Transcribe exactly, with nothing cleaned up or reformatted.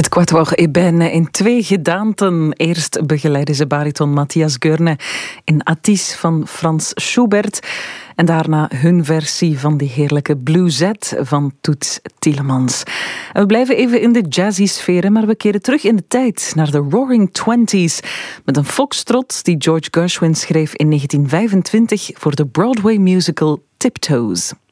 Het Quatuor Ébène in twee gedaanten. Eerst begeleidde ze bariton Matthias Goerne in Atis van Frans Schubert. En daarna hun versie van die heerlijke Bluesette van Toots Thielemans. En we blijven even in de jazzy sfeer, maar we keren terug in de tijd naar de Roaring Twenties. Met een foxtrot die George Gershwin schreef in negentien vijfentwintig voor de Broadway musical Tiptoes.